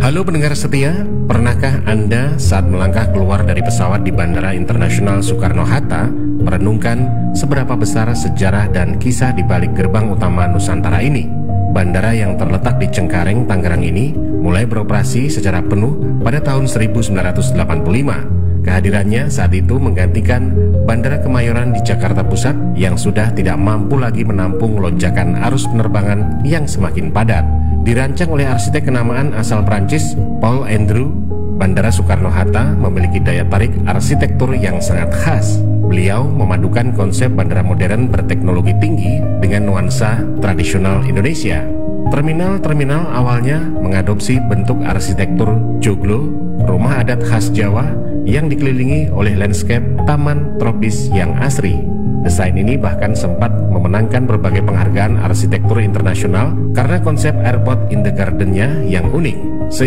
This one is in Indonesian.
Halo pendengar setia, pernahkah Anda saat melangkah keluar dari pesawat di Bandara Internasional Soekarno-Hatta merenungkan seberapa besar sejarah dan kisah di balik gerbang utama Nusantara ini? Bandara yang terletak di Cengkareng, Tangerang ini mulai beroperasi secara penuh pada tahun 1985. Kehadirannya saat itu menggantikan Bandara Kemayoran di Jakarta Pusat yang sudah tidak mampu lagi menampung lonjakan arus penerbangan yang semakin padat. Dirancang oleh arsitek kenamaan asal Prancis, Paul Andrew, Bandara Soekarno-Hatta memiliki daya tarik arsitektur yang sangat khas. Beliau memadukan konsep bandara modern berteknologi tinggi dengan nuansa tradisional Indonesia. Terminal-terminal awalnya mengadopsi bentuk arsitektur joglo, rumah adat khas Jawa yang dikelilingi oleh landscape taman tropis yang asri. Desain ini bahkan sempat memenangkan berbagai penghargaan arsitektur internasional karena konsep airport in the garden-nya yang unik.